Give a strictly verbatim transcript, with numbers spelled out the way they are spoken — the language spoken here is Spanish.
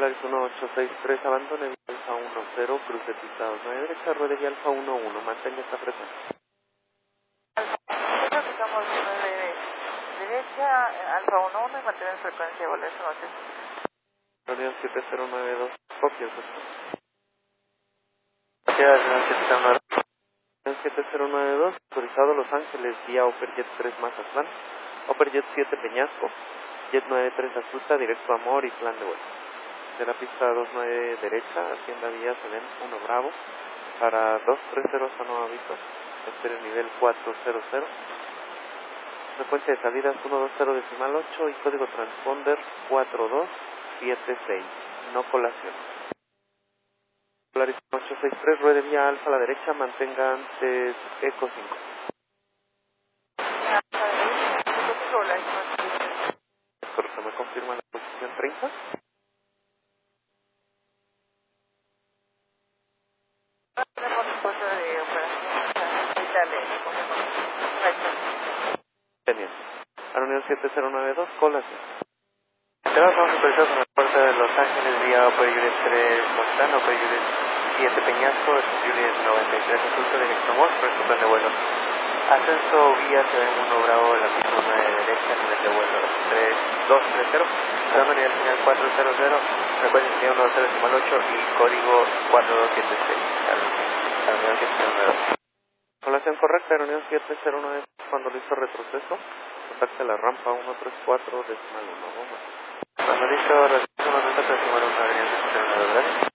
Polaris uno ocho seis tres, abandone vía Alfa uno cero, cruce pista dos nueve derecha, ruede vía Alfa uno uno, mantenga esta frecuencia. Aplicamos nueve derecha, Alfa uno uno y mantener frecuencia, volver su noche. Reunión siete cero nueve dos, copias. Gracias, reunión siete cero nueve dos. siete cero nueve dos, autorizado Los Ángeles vía Operjet tres Mazatlán, Operjet siete Peñasco, Jet nueve tres Azusa, directo a Amor y plan de vuelo. De la pista dos nueve derecha, Hacienda Vía Selén uno Bravo, para dos tres cero San Aviso, espere nivel cuatro cero cero, frecuencia de salidas uno dos cero decimal ocho y código transponder cuatro dos siete seis, no colación. Polaris ocho seis tres, ruede vía Alfa a la derecha, mantenga antes Eco cinco. Correcto, ¿me confirma la posición treinta? Tenemos un puesto de operación, ahorita le ponemos fecha. Pendiente. Reunión siete cero nueve dos, colación. Tenemos vamos autorizados en la puerta de Los Ángeles vía Operjet tres Mazatlán, Operjet siete Peñasco, Operjet noventa y tres Azusa, directo a Amor, presto plan de vuelo. Ascenso vía Selén uno Bravo, la pista nueve derecha, nivel de vuelo tres dos tres cero, dando nivel final cuatro cero cero, frecuencia uno dos cero decimal ocho y código cuatro dos siete seis. Reunión siete cero nueve dos. Colación correcta, reunión siete cero nueve, cuando listo retroceso, contacte la rampa uno tres cuatro decimal uno. Cuando listo retroceso, nos decimal uno, reunión siete cero nueve, gracias.